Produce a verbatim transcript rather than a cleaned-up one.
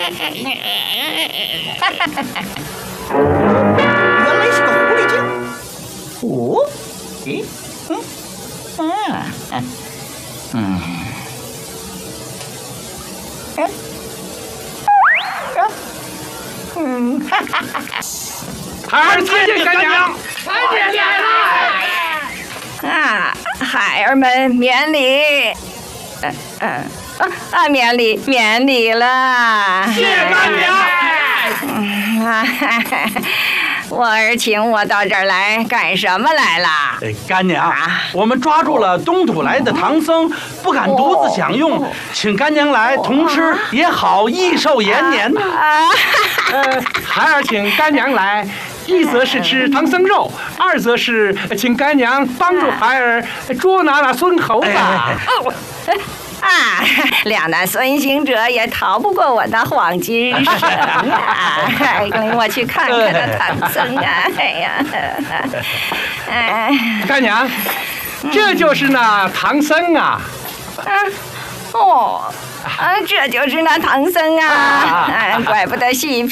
原来是个狐狸精。哦，咦，嗯，啊，嗯，嗯，嗯，哈哈哈哈！ 孩儿参见干娘， 参见娘了。 啊，孩儿们免礼。嗯嗯啊啊，免礼免礼了。 谢干娘。 嗯啊，我儿请我到这儿来干什么来了？ 哎，干娘，我们抓住了东土来的唐僧，不敢独自享用，请干娘来同吃也好，益寿延年呐。 啊， 呃，孩儿请干娘来，一则是吃唐僧肉，二则是请干娘帮助孩儿捉拿那孙猴子。 啊，两难孙行者也逃不过我那黄金绳啊！领我去看看那唐僧啊！哎呀，哎， 干娘，这就是那唐僧啊！ 啊，哦，啊，这就是那唐僧啊！啊，怪不得细皮